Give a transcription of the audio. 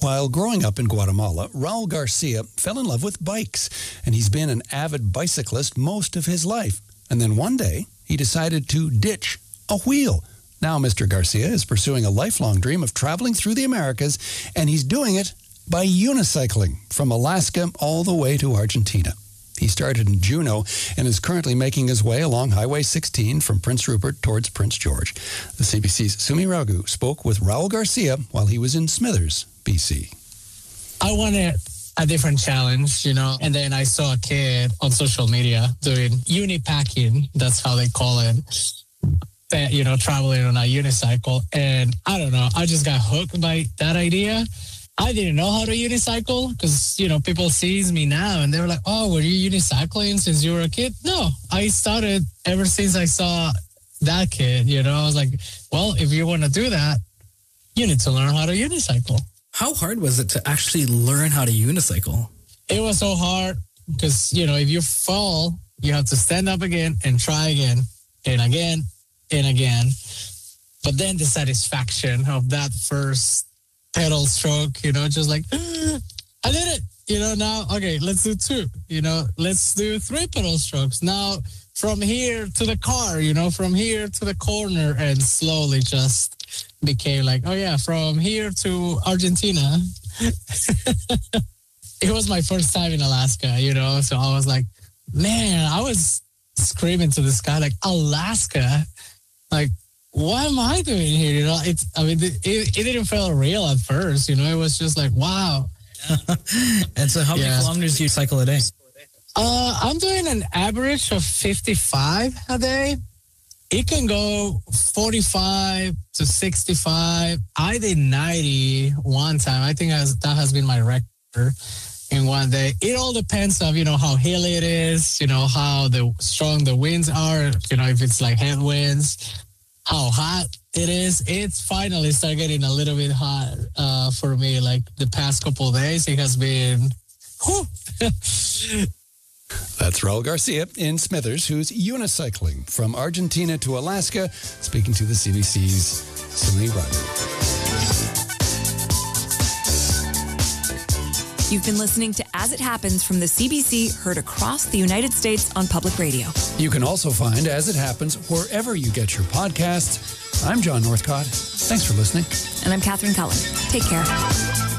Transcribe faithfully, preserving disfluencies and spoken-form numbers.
While growing up in Guatemala, Raul Garcia fell in love with bikes, and he's been an avid bicyclist most of his life. And then one day, he decided to ditch a wheel. Now Mister Garcia is pursuing a lifelong dream of traveling through the Americas, and he's doing it by unicycling from Alaska all the way to Argentina. He started in Juneau and is currently making his way along Highway sixteen from Prince Rupert towards Prince George. The C B C's Sumi Raghu spoke with Raul Garcia while he was in Smithers, B C. I wanted a different challenge, you know, and then I saw a kid on social media doing unipacking, that's how they call it, that, you know, traveling on a unicycle. And I don't know, I just got hooked by that idea. I didn't know how to unicycle because, you know, people sees me now and they were like, oh, were you unicycling since you were a kid? No, I started ever since I saw that kid, you know. I was like, well, if you want to do that, you need to learn how to unicycle. How hard was it to actually learn how to unicycle? It was so hard because, you know, if you fall, you have to stand up again and try again and again and again. But then the satisfaction of that first pedal stroke, you know, just like, ah, I did it, you know. Now, okay, let's do two, you know, let's do three pedal strokes. Now, from here to the car, you know, from here to the corner, and slowly just became like, oh yeah, from here to Argentina. It was my first time in Alaska, you know, so I was like, man, I was screaming to the sky, like, Alaska, like, what am I doing here? You know, it's, I mean, it, it didn't feel real at first, you know, it was just like, wow. And so how many Yeah. kilometers do you cycle a day? Uh, I'm doing an average of fifty-five a day. It can go forty-five to sixty-five. I did ninety one time. I think has, that has been my record in one day. It all depends on, you know, how hilly it is, you know, how the strong the winds are, you know, if it's like headwinds, how hot it is. It's finally started getting a little bit hot uh, for me. Like the past couple of days, it has been, whew. That's Raul Garcia in Smithers, who's unicycling from Argentina to Alaska, speaking to the C B C's Sumi Raghu. You've been listening to As It Happens from the C B C, heard across the United States on public radio. You can also find As It Happens wherever you get your podcasts. I'm John Northcott. Thanks for listening. And I'm Catherine Cullen. Take care.